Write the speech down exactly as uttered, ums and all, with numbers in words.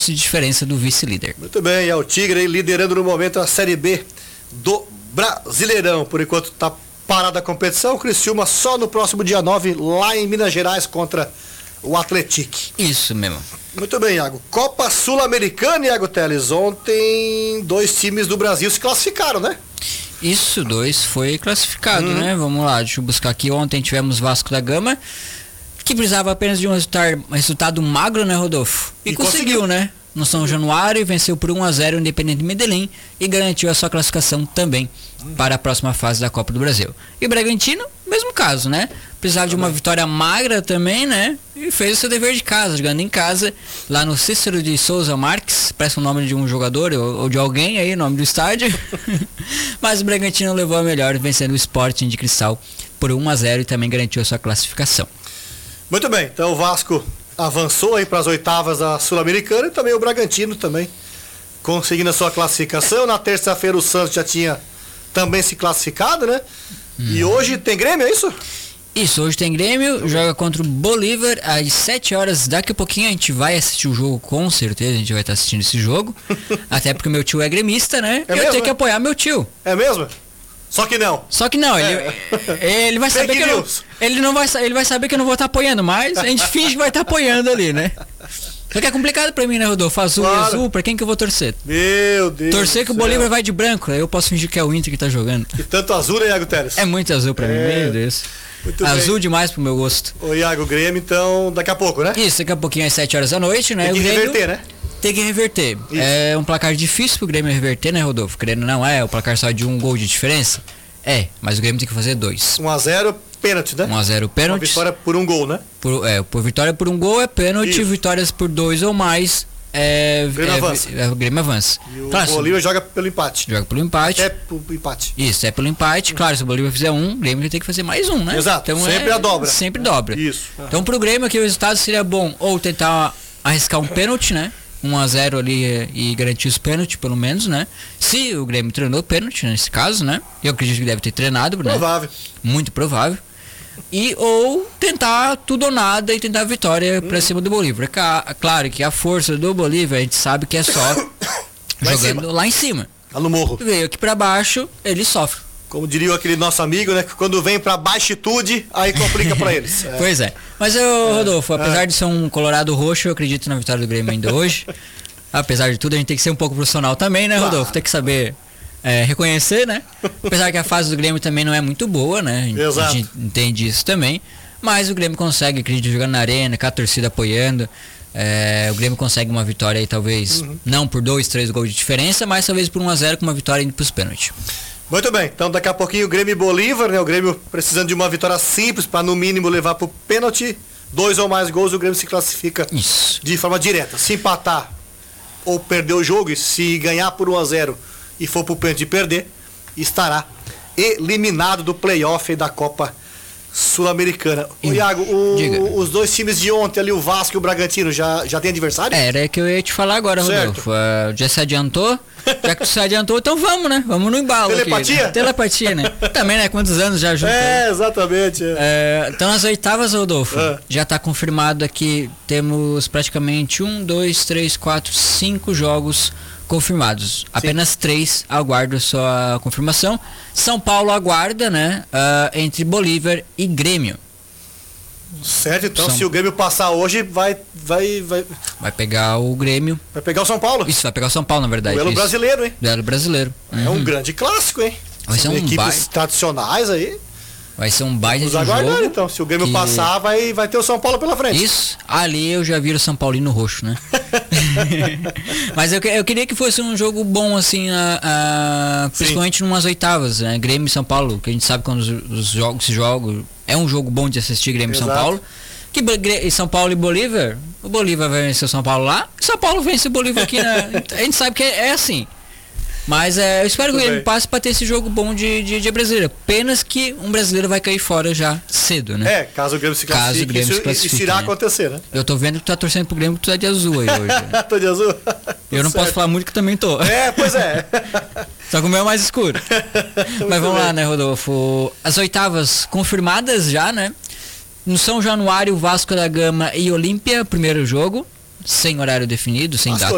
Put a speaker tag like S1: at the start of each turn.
S1: de diferença do vice-líder.
S2: Muito bem, é o Tigre aí liderando no momento a Série B do Brasileirão. Por enquanto está parada a competição. O Criciúma só no próximo dia nove, lá em Minas Gerais, contra o Atlético.
S1: Isso mesmo.
S2: Muito bem, Iago. Copa Sul-Americana, Iago Teles. Ontem, dois times do Brasil se classificaram, né?
S1: Isso, dois foi classificado,
S2: Hum.
S1: né? Vamos lá, deixa eu buscar aqui. Ontem tivemos Vasco da Gama, que precisava apenas de um resultado, um resultado magro, né, Rodolfo? E,
S2: E
S1: conseguiu,
S2: conseguiu,
S1: né? No São Januário, venceu por um a zero o Independente Medellín e garantiu a sua classificação também hum. para a próxima fase da Copa do Brasil. E o Bragantino, mesmo caso, né? Precisava de uma vitória magra também, né? E fez o seu dever de casa, jogando em casa, lá no Cícero de Souza Marques, parece o nome de um jogador ou, ou de alguém aí, o nome do estádio. Mas o Bragantino levou a melhor, vencendo o Sporting de Cristal por um a zero e também garantiu a sua classificação.
S2: Muito bem, então o Vasco avançou aí para as oitavas da Sul-Americana e também o Bragantino também conseguindo a sua classificação. Na terça-feira o Santos já tinha também se classificado, né? Hum. E hoje tem Grêmio, é isso?
S1: Isso, hoje tem Grêmio, joga contra o Bolívar às sete horas. Daqui a pouquinho a gente vai assistir o jogo, com certeza a gente vai estar assistindo esse jogo. Até porque meu tio é gremista, né?
S2: É
S1: eu
S2: mesmo,
S1: tenho que
S2: é?
S1: apoiar meu tio.
S2: É mesmo? Só que não.
S1: Só que não, ele,
S2: é.
S1: ele vai saber que eu não, ele não vai, ele vai saber que eu não vou estar apoiando, mas a gente finge que vai estar apoiando ali, né? Só que é complicado pra mim, né, Rodolfo? Azul
S2: claro.
S1: e azul, pra quem que eu vou torcer?
S2: Meu Deus.
S1: Torcer que o Bolívar vai de branco, aí eu posso fingir que é o Inter que tá jogando.
S2: E tanto azul, né, Iago Teles?
S1: É muito azul pra é. mim, meu Deus. Muito azul bem. Demais pro meu gosto.
S2: O Iago, Grêmio, então, daqui a pouco, né?
S1: Isso, daqui a pouquinho às sete horas da noite, né?
S2: Tem que
S1: o Grêmio
S2: reverter, né?
S1: Tem que reverter. Isso. É um placar difícil pro Grêmio reverter, né, Rodolfo? Querendo não é, o placar só de um gol de diferença. É, mas o Grêmio tem que fazer dois.
S2: um a zero, pênalti, né?
S1: um a zero, pênalti.
S2: Uma vitória por um gol, né?
S1: Por, é, por vitória por um gol é pênalti, Isso. vitórias por dois ou mais é,
S2: o Grêmio
S1: é,
S2: avança.
S1: É, o Grêmio avança.
S2: E o
S1: claro,
S2: Bolívar joga pelo empate.
S1: Joga pelo empate.
S2: É pelo empate.
S1: Isso, é pelo empate. Hum. Claro, se o Bolívar fizer um, o Grêmio vai ter que fazer mais um, né?
S2: Exato,
S1: então,
S2: sempre
S1: é,
S2: a dobra.
S1: Sempre dobra.
S2: Isso.
S1: Então pro Grêmio aqui o resultado seria bom, ou tentar arriscar um pênalti, né? um a zero ali e garantir os pênaltis, pelo menos, né? Se o Grêmio treinou pênalti, nesse caso, né? Eu acredito que deve ter treinado, né?
S2: Provável.
S1: Muito provável. E ou tentar tudo ou nada e tentar a vitória hum. pra cima do Bolívar. Claro que a força do Bolívar a gente sabe que é só
S2: lá
S1: jogando
S2: em
S1: lá em cima.
S2: Lá no morro.
S1: Veio aqui pra baixo, ele sofre.
S2: Como diria aquele nosso amigo, né? Que quando vem pra baixitude, aí complica pra eles.
S1: É. Pois é. Mas eu, Rodolfo, apesar é. de ser um colorado roxo, eu acredito na vitória do Grêmio ainda hoje. Apesar de tudo, a gente tem que ser um pouco profissional também, né, Rodolfo? Claro. Tem que saber é, reconhecer, né? Apesar que a fase do Grêmio também não é muito boa, né? A gente,
S2: Exato.
S1: A gente entende isso também. Mas o Grêmio consegue, acredito, jogando na arena, com a torcida apoiando. É, o Grêmio consegue uma vitória aí, talvez, uhum. não por dois, três gols de diferença, mas talvez por um a zero com uma vitória indo pros pênaltis.
S2: Muito bem, então daqui a pouquinho o Grêmio e Bolívar, né? O Grêmio precisando de uma vitória simples para no mínimo levar pro pênalti. Dois ou mais gols, o Grêmio se classifica
S1: Isso.
S2: de forma direta. Se empatar ou perder o jogo, e se ganhar por um a zero e for pro pênalti e perder, estará eliminado do playoff da Copa Sul-Americana. Ô, Iago, o, os dois times de ontem ali, o Vasco e o Bragantino, já, já tem adversário?
S1: É, era que eu ia te falar agora, Rodolfo. Uh, já se adiantou? Já que se adiantou, então vamos, né? Vamos no embalo.
S2: Telepatia?
S1: Aqui. Telepatia, né? Também, né? Quantos anos já juntou?
S2: É, exatamente. É.
S1: É, então, as oitavas, Rodolfo,
S2: é.
S1: já está confirmado aqui. Temos praticamente um, dois, três, quatro, cinco jogos confirmados. Apenas Sim. três aguardam sua confirmação. São Paulo aguarda, né? Uh, entre Bolívar e Grêmio.
S2: Certo, então
S1: São...
S2: se o Grêmio passar hoje, vai, vai, vai...
S1: Vai pegar o Grêmio.
S2: Vai pegar o São Paulo?
S1: Isso, vai pegar o São Paulo, na verdade.
S2: Duelo
S1: isso.
S2: brasileiro, hein?
S1: Duelo brasileiro.
S2: É
S1: uhum.
S2: um grande clássico, hein?
S1: Vai ser
S2: São
S1: um
S2: equipes
S1: baile.
S2: tradicionais aí.
S1: Vai ser um baile de
S2: aguardar,
S1: jogo.
S2: Então, se o Grêmio
S1: que...
S2: passar, vai, vai ter o São Paulo pela frente.
S1: Isso, ali eu já vi o São Paulino roxo, né? Mas eu, eu queria que fosse um jogo bom, assim, a, a, principalmente numas oitavas, né? Grêmio e São Paulo, que a gente sabe quando os, os jogos se jogam, é um jogo bom de assistir Grêmio e São Paulo. Que São Paulo e Bolívar, o Bolívar vai vencer o São Paulo lá, São Paulo vence o Bolívar aqui, na, a gente sabe que é, é assim. Mas é, eu espero que o Grêmio passe para ter esse jogo bom de, de, de brasileiro. Apenas que um brasileiro vai cair fora já cedo, né?
S2: É, caso o Grêmio se classifique, caso o Grêmio isso, se classifique, isso irá né? acontecer, né?
S1: Eu tô vendo que tu tá torcendo pro Grêmio, que tu tá de azul aí hoje.
S2: Tô de azul?
S1: Eu não certo. posso falar muito que também tô.
S2: É, pois é.
S1: Só que o meu é mais escuro. Mas vamos bem. lá, né, Rodolfo? As oitavas confirmadas já, né? No São Januário, Vasco da Gama e Olímpia, primeiro jogo. Sem horário definido, sem
S2: Vasco
S1: data